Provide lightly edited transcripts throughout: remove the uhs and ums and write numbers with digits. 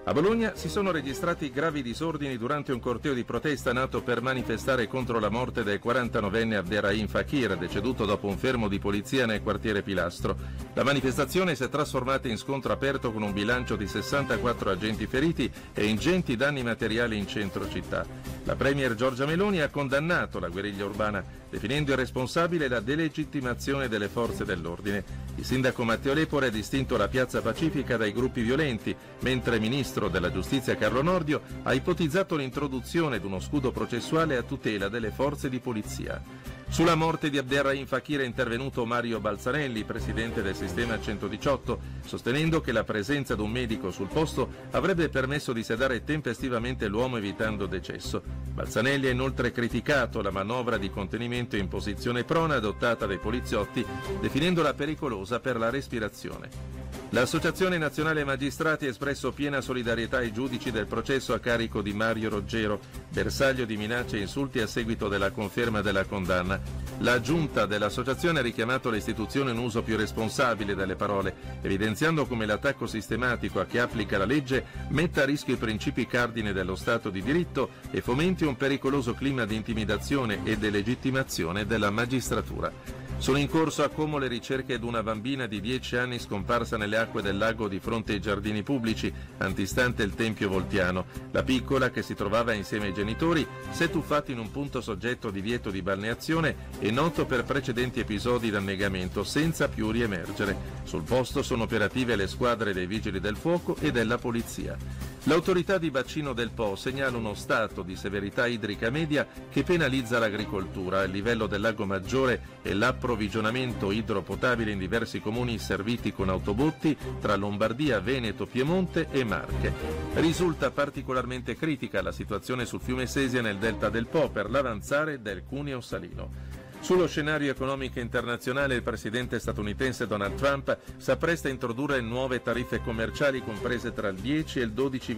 A Bologna si sono registrati gravi disordini durante un corteo di protesta nato per manifestare contro la morte del 49enne Abderrahim Fakir, deceduto dopo un fermo di polizia nel quartiere Pilastro. La manifestazione si è trasformata in scontro aperto con un bilancio di 64 agenti feriti e ingenti danni materiali in centro città. La premier Giorgia Meloni ha condannato la guerriglia urbana, definendo irresponsabile la delegittimazione delle forze dell'ordine. Il sindaco Matteo Lepore ha distinto la piazza Pacifica dai gruppi violenti, mentre il ministro della giustizia Carlo Nordio ha ipotizzato l'introduzione di uno scudo processuale a tutela delle forze di polizia. Sulla morte di Abderrahim Fakir è intervenuto Mario Balzanelli, presidente del sistema 118, sostenendo che la presenza di un medico sul posto avrebbe permesso di sedare tempestivamente l'uomo evitando decesso. Balzanelli ha inoltre criticato la manovra di contenimento in posizione prona adottata dai poliziotti, definendola pericolosa per la respirazione. L'Associazione Nazionale Magistrati ha espresso piena solidarietà ai giudici del processo a carico di Mario Roggero, bersaglio di minacce e insulti a seguito della conferma della condanna. La giunta dell'associazione ha richiamato l'istituzione un uso più responsabile delle parole, evidenziando come l'attacco sistematico a chi applica la legge metta a rischio i principi cardine dello Stato di diritto e fomenti un pericoloso clima di intimidazione e delegittimazione della magistratura. Sono in corso a Como le ricerche di una bambina di 10 anni scomparsa nelle acque del lago di fronte ai giardini pubblici, antistante il Tempio Voltiano. La piccola, che si trovava insieme ai genitori, si è tuffata in un punto soggetto a divieto di balneazione e noto per precedenti episodi di annegamento, senza più riemergere. Sul posto sono operative le squadre dei Vigili del Fuoco e della Polizia. L'autorità di bacino del Po segnala uno stato di severità idrica media che penalizza l'agricoltura, il livello del lago Maggiore e l'approvvigionamento idropotabile in diversi comuni serviti con autobotti tra Lombardia, Veneto, Piemonte e Marche. Risulta particolarmente critica la situazione sul fiume Sesia nel delta del Po per l'avanzare del Cuneo salino. Sullo scenario economico internazionale il presidente statunitense Donald Trump s'appresta a introdurre nuove tariffe commerciali comprese tra il 10 e il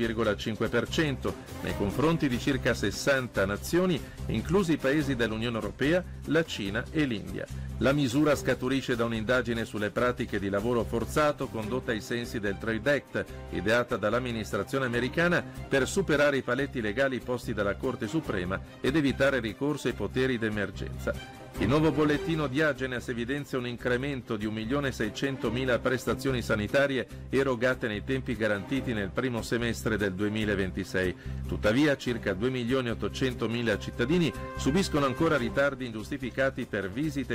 12,5% nei confronti di circa 60 nazioni, inclusi i paesi dell'Unione Europea, la Cina e l'India. La misura scaturisce da un'indagine sulle pratiche di lavoro forzato condotta ai sensi del Trade Act, ideata dall'amministrazione americana per superare i paletti legali posti dalla Corte Suprema ed evitare ricorso ai poteri d'emergenza. Il nuovo bollettino di Agenas evidenzia un incremento di 1.600.000 prestazioni sanitarie erogate nei tempi garantiti nel primo semestre del 2026. Tuttavia, circa 2.800.000 cittadini subiscono ancora ritardi ingiustificati per visite